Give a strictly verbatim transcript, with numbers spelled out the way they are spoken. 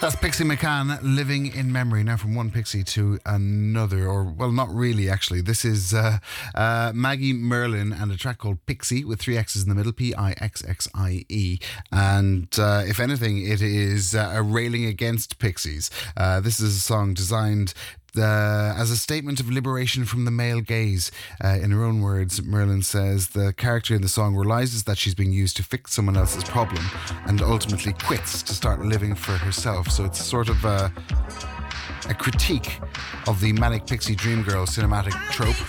That's Pixie McCann, Living in Memory. Now from one Pixie to another, or well, not really actually. This is uh, uh, Maggie Merlin and a track called Pixie with three X's in the middle, P I X X I E. And uh, if anything, it is uh, a railing against pixies. Uh, this is a song designed Uh, as a statement of liberation from the male gaze. Uh, in her own words, Merlin says the character in the song realises that she's being used to fix someone else's problem and ultimately quits to start living for herself. So it's sort of a, a critique of the manic pixie dream girl cinematic trope.